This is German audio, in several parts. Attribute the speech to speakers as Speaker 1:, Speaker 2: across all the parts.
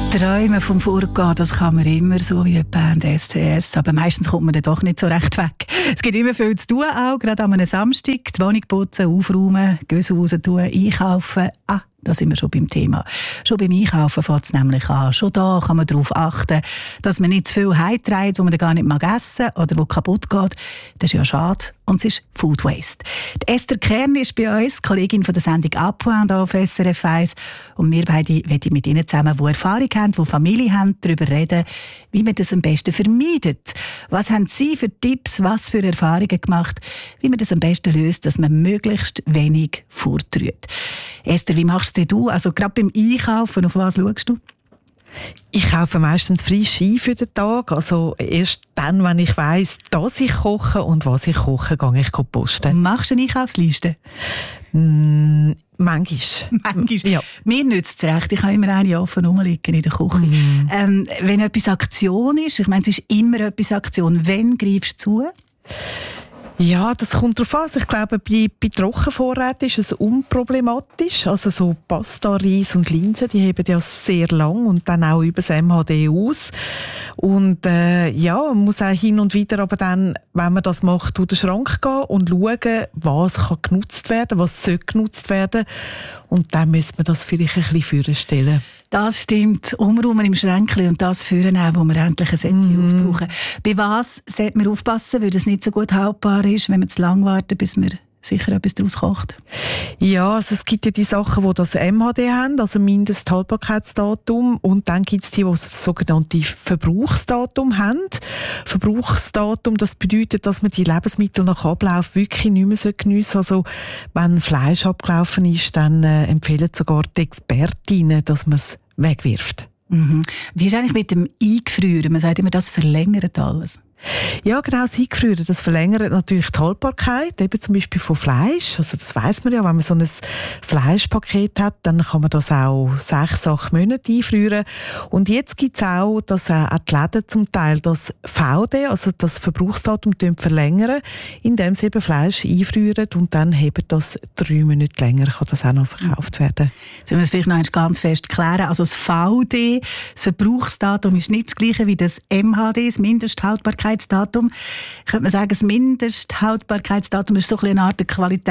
Speaker 1: Träumen vom Vorgehen, das kann man immer, so wie die Band STS. Aber meistens kommt man dann doch nicht so recht weg. Es gibt immer viel zu tun, auch gerade an einem Samstag. Die Wohnung putzen, aufräumen, Göse raus tun, einkaufen. Da sind wir schon beim Thema. Schon beim Einkaufen fängt es nämlich an. Schon da kann man darauf achten, dass man nicht zu viel heimträgt, wo man dann gar nicht essen mag oder wo kaputt geht. Das ist ja schade. Und es ist Food Waste. Die Esther Kern ist bei uns, Kollegin von der Sendung «Appoint» auf SRF 1. Und wir beide wollen mit Ihnen zusammen, die Erfahrung haben, die Familie haben, darüber reden, wie man das am besten vermeidet. Was haben Sie für Tipps, was für Erfahrungen gemacht, wie man das am besten löst, dass man möglichst wenig vortrüht? Esther, wie machst du? Also gerade beim Einkaufen, auf was schaust du?
Speaker 2: Ich kaufe meistens frisch ein für den Tag. Also erst dann, wenn ich weiss, dass ich koche und was ich koche, gehe ich posten.
Speaker 1: Machst du eine Einkaufsliste?
Speaker 2: Manchmal.
Speaker 1: Ja. Mir nützt es recht. Ich habe immer eine offen rumliegen in der Küche. Wenn etwas Aktion ist, ich meine, es ist immer etwas Aktion, wann greifst du zu?
Speaker 2: Ja, das kommt darauf an. Ich glaube, bei Trockenvorräten ist es unproblematisch. Also so Pasta, Reis und Linsen, die heben ja sehr lang und dann auch über das MHD aus. Und man muss auch hin und wieder, aber dann, wenn man das macht, durch den Schrank gehen und schauen, was kann genutzt werden, was soll genutzt werden. Und dann müssen wir das vielleicht ein bisschen vorstellen.
Speaker 1: Das stimmt. Umräumen im Schränkchen und das führen auch, wo wir endlich ein Säckchen aufbrauchen. Bei was sollte man aufpassen, weil es nicht so gut haltbar ist, wenn wir zu lange warten, bis wir sicher etwas daraus kocht?
Speaker 2: Ja, also es gibt ja die Sachen, die das MHD haben, also Mindesthaltbarkeitsdatum, und dann gibt es die das sogenannte Verbrauchsdatum haben. Verbrauchsdatum, das bedeutet, dass man die Lebensmittel nach Ablauf wirklich nicht mehr geniessen sollte. Also wenn Fleisch abgelaufen ist, dann empfehlen sogar die Expertinnen, dass man es wegwirft.
Speaker 1: Wie ist eigentlich mit dem Eingefrieren? Man sagt immer, das verlängert alles.
Speaker 2: Ja, genau, das Eingefrieren, das verlängert natürlich die Haltbarkeit, eben zum Beispiel von Fleisch. Also das weiss man ja, wenn man so ein Fleischpaket hat, dann kann man das auch 6-8 Monate einfrieren. Und jetzt gibt es auch, dass auch die Läden zum Teil das VD, also das Verbrauchsdatum, verlängern, indem sie eben Fleisch einfrieren und dann eben das 3 Monate länger kann das auch noch verkauft werden.
Speaker 1: Sollen wir es vielleicht noch ganz fest klären? Also das VD, das Verbrauchsdatum, ist nicht das gleiche wie das MHD, das Mindesthaltbarkeitsdatum. Könnte man sagen, das Mindesthaltbarkeitsdatum ist so eine Art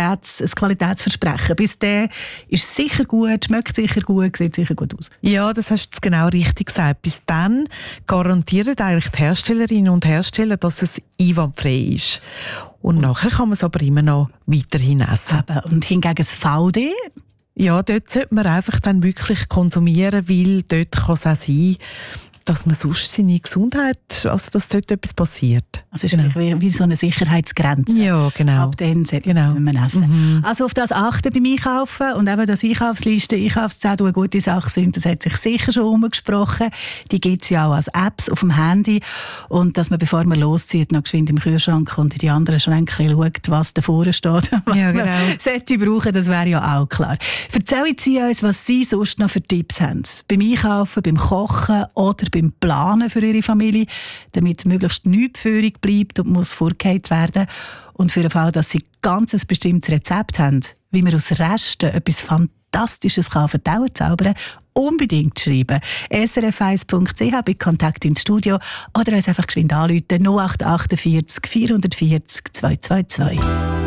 Speaker 1: Qualitätsversprechen. Bis der ist sicher gut, schmeckt sicher gut, sieht sicher gut aus.
Speaker 2: Ja, das hast du jetzt genau richtig gesagt. Bis dann garantieren eigentlich die Herstellerinnen und Hersteller, dass es einwandfrei ist. Und nachher kann man es aber immer noch weiterhin essen.
Speaker 1: Und hingegen das VD?
Speaker 2: Ja, dort sollte man einfach dann wirklich konsumieren, weil dort kann es auch sein, dass man sonst seine Gesundheit, also dass dort etwas passiert.
Speaker 1: Also es ist wie so eine Sicherheitsgrenze.
Speaker 2: Ja, genau.
Speaker 1: Ab dann sollte man es nicht mehr essen. Also auf das achten beim Einkaufen und eben, dass Einkaufszettel eine gute Sache sind, das hat sich sicher schon umgesprochen. Die gibt es ja auch als Apps auf dem Handy. Und dass man, bevor man loszieht, noch geschwind im Kühlschrank und in die anderen Schränke schaut, was davor steht, was man sollte brauchen, das wäre ja auch klar. Erzählen Sie uns, was Sie sonst noch für Tipps haben. Beim Einkaufen, beim Kochen oder beim Planen für Ihre Familie, damit möglichst nichts Führung bleibt und muss vorgeheizt werden. Und für den Fall, dass Sie ganz ein bestimmtes Rezept haben, wie man aus Resten etwas Fantastisches auf die Dauer zaubern kann, unbedingt schreiben. srf1.ch bei Kontakt ins Studio oder uns einfach geschwind anrufen 0848 440 222.